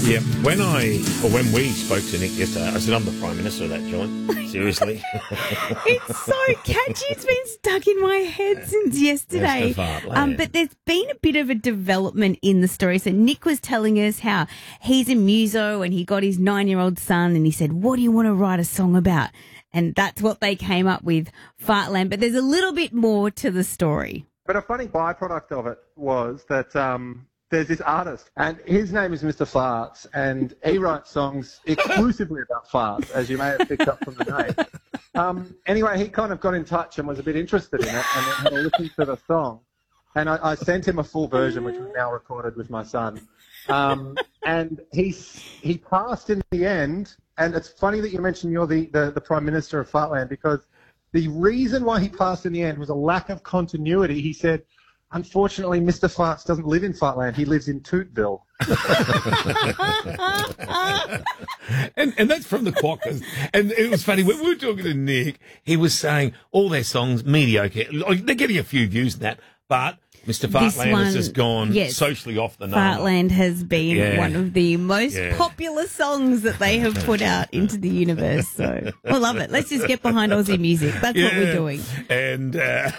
Yeah, when we spoke to Nick yesterday, I said, I'm the Prime Minister of that joint. Seriously. It's so catchy. It's been stuck in my head since yesterday. But there's been a bit of a development in the story. So Nick was telling us how he's a muso and he got his 9-year-old son and he said, what do you want to write a song about? And that's what they came up with, Fartland. But there's a little bit more to the story. But a funny byproduct of it was that there's this artist, and his name is Mr. Farts, and he writes songs exclusively about farts, as you may have picked up from the name. Anyway, he kind of got in touch and was a bit interested in it, and then had a listen to the song. And I sent him a full version, which we've now recorded with my son. And he passed in the end. And it's funny that you mentioned you're the Prime Minister of Fartland, because the reason why he passed in the end was a lack of continuity. He said, unfortunately, Mr. Farts doesn't live in Fartland. He lives in Tootville. and that's from the Quokkas. And it was funny, when we were talking to Nick, he was saying all their songs, mediocre. Like, they're getting a few views in that, but Mr. Fartland has just gone socially off the number. Fartland has been one of the most popular songs that they have put out into the universe. So I love it. Let's just get behind Aussie music. That's what we're doing. And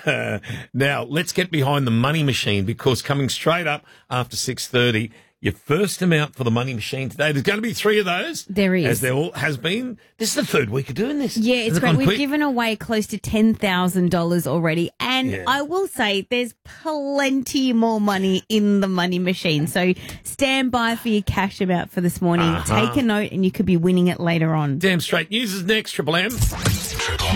now let's get behind the money machine, because coming straight up after 6:30, your first amount for the money machine today. There's going to be 3 of those. There is. As there all has been. This is the 3rd week of doing this. Yeah, it's great. We've given away close to $10,000 already. And I will say there's plenty more money in the money machine. So stand by for your cash amount for this morning. Take a note and you could be winning it later on. Damn straight. News is next, Triple M. Triple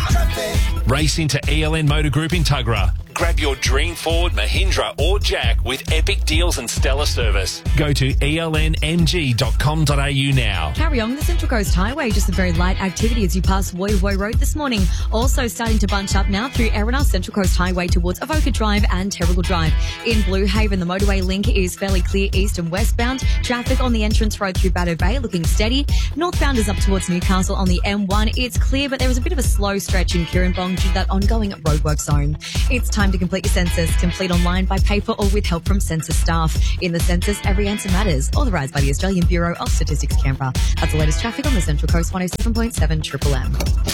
M. Race into ELN Motor Group in Tuggerah. Grab your dream Ford, Mahindra or Jack with epic deals and stellar service. Go to elnmg.com.au now. Carry on the Central Coast Highway. Just a very light activity as you pass Woy Woy Road this morning. Also starting to bunch up now through Erina Central Coast Highway towards Avoca Drive and Terrigal Drive. In Blue Haven, the motorway link is fairly clear east and westbound. Traffic on the entrance road through Batto Bay looking steady. Northbound is up towards Newcastle on the M1. It's clear, but there was a bit of a slow stretch in Kirrinbong due to that ongoing roadwork zone. It's time to complete your census. Complete online, by paper or with help from census staff. In the census, every answer matters. Authorised by the Australian Bureau of Statistics, Canberra. That's the latest traffic on the Central Coast 107.7 Triple M.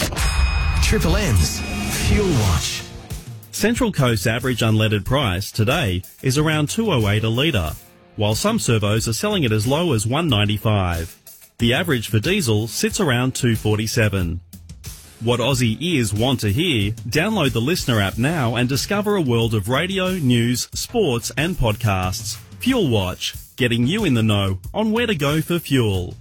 Triple M's Fuel Watch. Central Coast's average unleaded price today is around $2.08 a litre, while some servos are selling it as low as $1.95. The average for diesel sits around $2.47. What Aussie ears want to hear? Download the Listener app now and discover a world of radio, news, sports and podcasts. Fuel Watch, getting you in the know on where to go for fuel.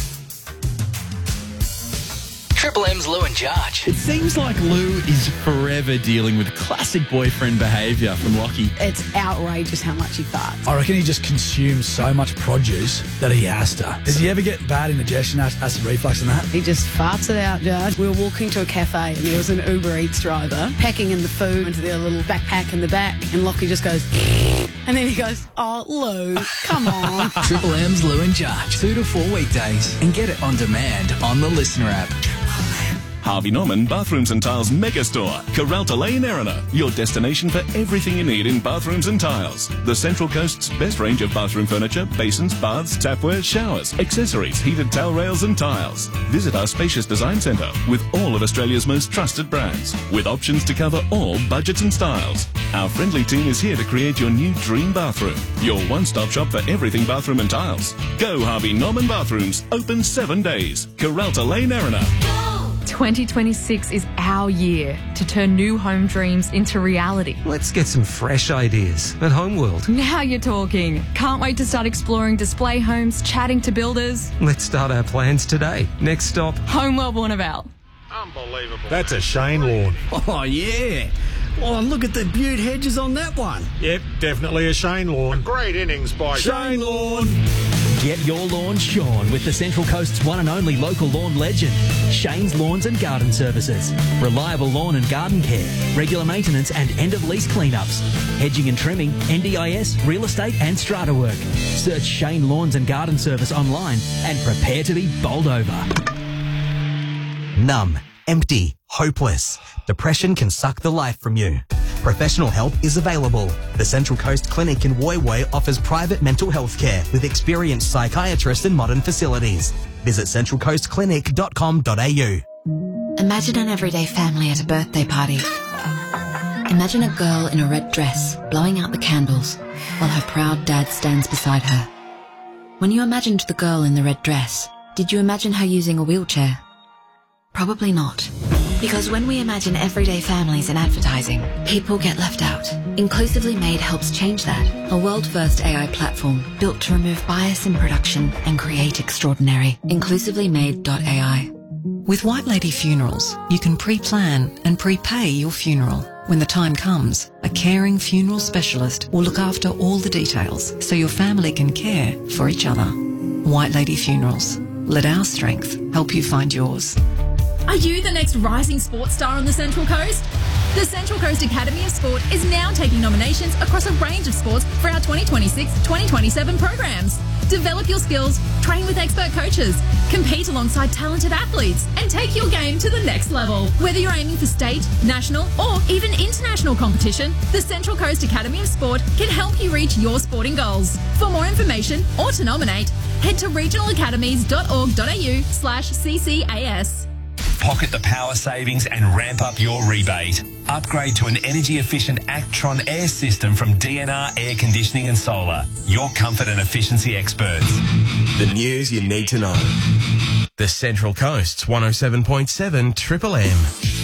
Triple M's Lou and Jarge. It seems like Lou is forever dealing with classic boyfriend behaviour from Lockie. It's outrageous how much he farts. I reckon he just consumes so much produce that he has to. Does he ever get bad indigestion, acid reflux and that? He just farts it out, Jarge. We were walking to a cafe and there was an Uber Eats driver packing in the food into their little backpack in the back, and Lockie just goes, and then he goes, oh, Lou, come on. Triple M's Lou and Jarge, 2 to 4 weekdays, and get it on demand on the Listener app. Harvey Norman Bathrooms and Tiles Megastore, Karalta Lane, Erina. Your destination for everything you need in bathrooms and tiles. The Central Coast's best range of bathroom furniture, basins, baths, tapware, showers, accessories, heated towel rails and tiles. Visit our spacious design centre with all of Australia's most trusted brands, with options to cover all budgets and styles. Our friendly team is here to create your new dream bathroom. Your one-stop shop for everything bathroom and tiles. Go Harvey Norman Bathrooms, open 7 days. Karalta Lane, Erina. 2026 is our year to turn new home dreams into reality. Let's get some fresh ideas at Homeworld. Now you're talking. Can't wait to start exploring display homes, chatting to builders. Let's start our plans today. Next stop, Homeworld Warnervale. Unbelievable. That's a Shane lawn. Oh, yeah. Oh, look at the Butte hedges on that one. Yep, definitely a Shane lawn. A great innings by Shane lawn. Get your lawn shorn with the Central Coast's one and only local lawn legend, Shane's Lawns and Garden Services. Reliable lawn and garden care, regular maintenance and end-of-lease cleanups, hedging and trimming, NDIS, real estate and strata work. Search Shane Lawns and Garden Service online and prepare to be bowled over. Numb. empty, hopeless. Depression can suck the life from you. Professional help is available. The Central Coast Clinic in Woy Woy offers private mental health care with experienced psychiatrists and modern facilities. Visit centralcoastclinic.com.au. Imagine an everyday family at a birthday party. Imagine a girl in a red dress blowing out the candles while her proud dad stands beside her. When you imagined the girl in the red dress, did you imagine her using a wheelchair? Probably not. Because when we imagine everyday families in advertising, people get left out. Inclusively Made helps change that. A world-first AI platform built to remove bias in production and create extraordinary. Inclusivelymade.ai. With White Lady Funerals, you can pre-plan and prepay your funeral. When the time comes, a caring funeral specialist will look after all the details so your family can care for each other. White Lady Funerals. Let our strength help you find yours. Are you the next rising sports star on the Central Coast? The Central Coast Academy of Sport is now taking nominations across a range of sports for our 2026-2027 programs. Develop your skills, train with expert coaches, compete alongside talented athletes, and take your game to the next level. Whether you're aiming for state, national, or even international competition, the Central Coast Academy of Sport can help you reach your sporting goals. For more information or to nominate, head to regionalacademies.org.au/CCAS. Pocket the power savings and ramp up your rebate. Upgrade to an energy-efficient Actron air system from DNR Air Conditioning and Solar. Your comfort and efficiency experts. The news you need to know. The Central Coast's 107.7 Triple M.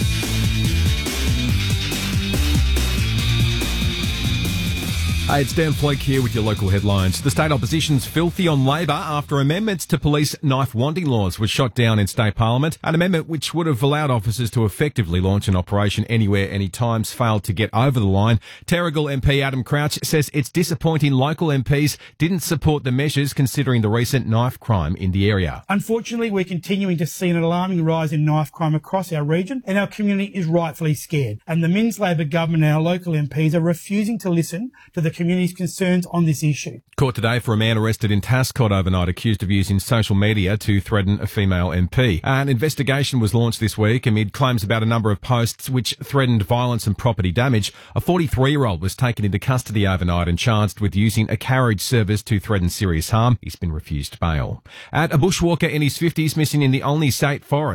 Hey, it's Dan Fleck here with your local headlines. The state opposition's filthy on Labor after amendments to police knife wanting laws were shot down in state parliament. An amendment which would have allowed officers to effectively launch an operation anywhere, anytime's failed to get over the line. Terrigal MP Adam Crouch says it's disappointing local MPs didn't support the measures considering the recent knife crime in the area. Unfortunately, we're continuing to see an alarming rise in knife crime across our region, and our community is rightfully scared. And the Minns Labor government and our local MPs are refusing to listen to the community's concerns on this issue. Court today for a man arrested in Tascott overnight accused of using social media to threaten a female MP. An investigation was launched this week amid claims about a number of posts which threatened violence and property damage. A 43-year-old was taken into custody overnight and charged with using a carriage service to threaten serious harm. He's been refused bail. A bushwalker in his 50s missing in the Olney State Forest.